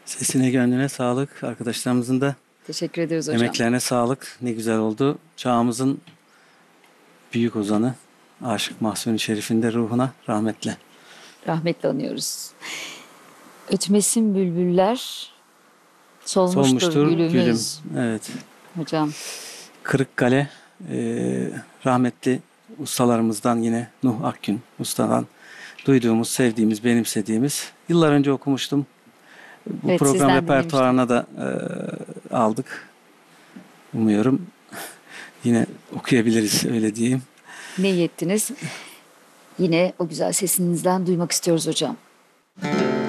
Sesine gönlüne sağlık. Arkadaşlarımızın da Teşekkür ediyoruz hocam. emeklerine sağlık. Ne güzel oldu. Çağımızın büyük ozanı Aşık Mahzuni Şerif'in de ruhuna rahmetle. Rahmetle anıyoruz. Ötmesin bülbüller, solmuştur, Solmuştur gülümüz. gülüm. Evet. Hocam. Kırıkkale rahmetli ustalarımızdan yine Nuh Akgün ustadan duyduğumuz, sevdiğimiz, benimsediğimiz. Yıllar önce okumuştum. Bu Evet, program sizden repertuarına da aldık. Umuyorum yine okuyabiliriz, öyle diyeyim. Ne iyi ettiniz. Yine o güzel sesinizden duymak istiyoruz hocam.